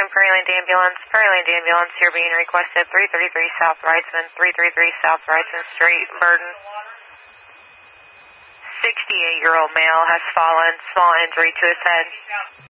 Prairieland Ambulance, you're being requested 333 South Wrightsman, 333 South Wrightsman Street, Burden. 68-year-old male has fallen, small injury to his head.